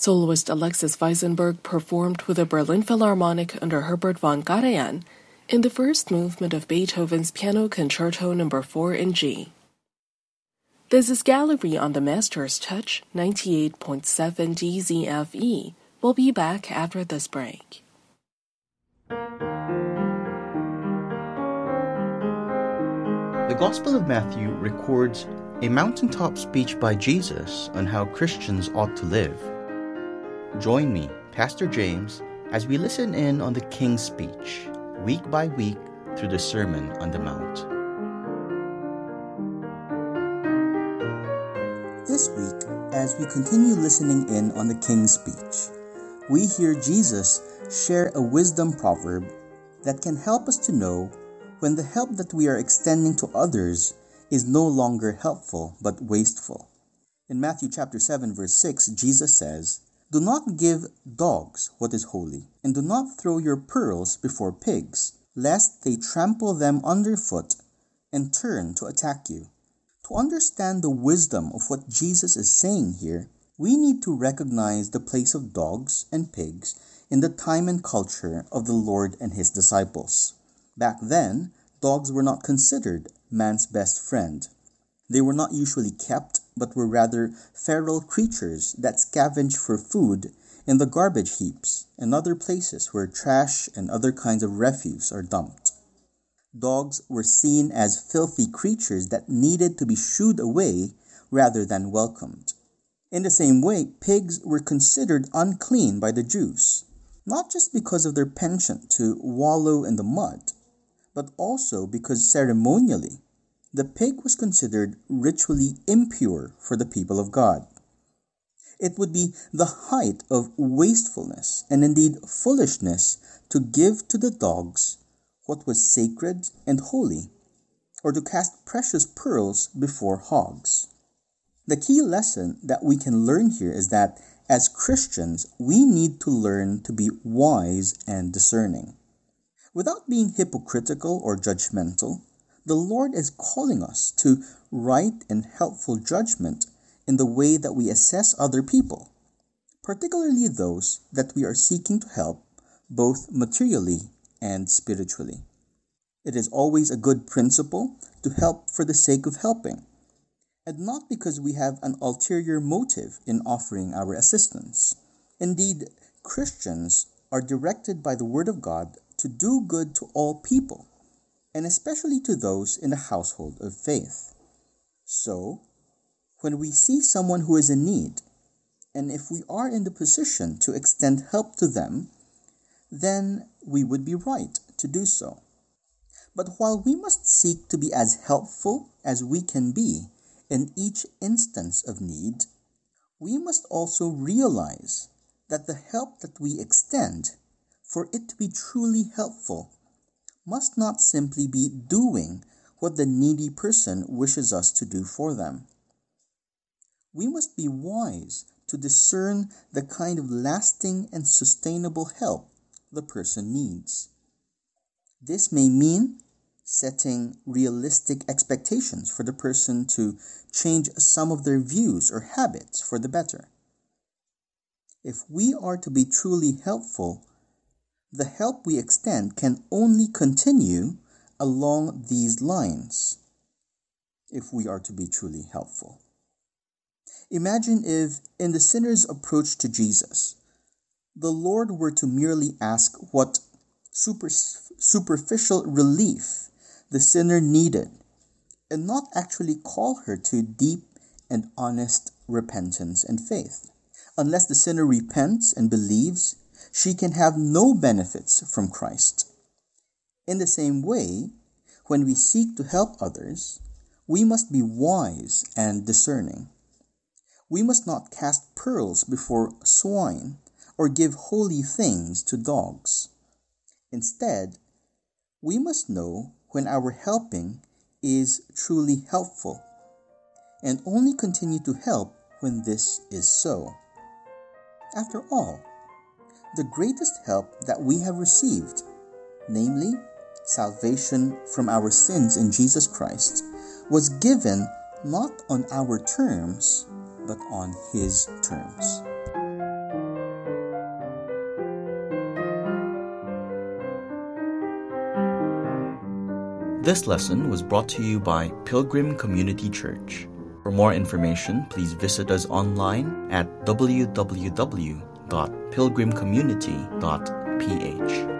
Soloist Alexis Weissenberg performed with the Berlin Philharmonic under Herbert von Karajan in the first movement of Beethoven's Piano Concerto No. 4 in G. This is Gallery on the Master's Touch, 98.7 DZFE. We'll be back after this break. The Gospel of Matthew records a mountaintop speech by Jesus on how Christians ought to live. Join me, Pastor James, as we listen in on the King's speech, week by week through the Sermon on the Mount. This week, as we continue listening in on the King's speech, we hear Jesus share a wisdom proverb that can help us to know when the help that we are extending to others is no longer helpful but wasteful. In Matthew chapter 7 verse 6, Jesus says, "Do not give dogs what is holy, and do not throw your pearls before pigs, lest they trample them underfoot and turn to attack you." To understand the wisdom of what Jesus is saying here, we need to recognize the place of dogs and pigs in the time and culture of the Lord and his disciples. Back then, dogs were not considered man's best friend. They were not usually kept, but were rather feral creatures that scavenged for food in the garbage heaps and other places where trash and other kinds of refuse are dumped. Dogs were seen as filthy creatures that needed to be shooed away rather than welcomed. In the same way, pigs were considered unclean by the Jews, not just because of their penchant to wallow in the mud, but also because ceremonially, the pig was considered ritually impure for the people of God. It would be the height of wastefulness and indeed foolishness to give to the dogs what was sacred and holy, or to cast precious pearls before hogs. The key lesson that we can learn here is that as Christians, we need to learn to be wise and discerning. Without being hypocritical or judgmental, the Lord is calling us to right and helpful judgment in the way that we assess other people, particularly those that we are seeking to help both materially and spiritually. It is always a good principle to help for the sake of helping, and not because we have an ulterior motive in offering our assistance. Indeed, Christians are directed by the Word of God to do good to all people, and especially to those in the household of faith. So, when we see someone who is in need, and if we are in the position to extend help to them, then we would be right to do so. But while we must seek to be as helpful as we can be in each instance of need, we must also realize that the help that we extend, for it to be truly helpful, must not simply be doing what the needy person wishes us to do for them. We must be wise to discern the kind of lasting and sustainable help the person needs. This may mean setting realistic expectations for the person to change some of their views or habits for the better. If we are to be truly helpful, the help we extend can only continue along these lines if we are to be truly helpful. Imagine if, in the sinner's approach to Jesus, the Lord were to merely ask what superficial relief the sinner needed and not actually call her to deep and honest repentance and faith. Unless the sinner repents and believes, she can have no benefits from Christ. In the same way, when we seek to help others, we must be wise and discerning. We must not cast pearls before swine or give holy things to dogs. Instead, we must know when our helping is truly helpful, and only continue to help when this is so. After all, the greatest help that we have received, namely salvation from our sins in Jesus Christ, was given not on our terms, but on His terms. This lesson was brought to you by Pilgrim Community Church. For more information, please visit us online at www.pilgrimcommunity.ph.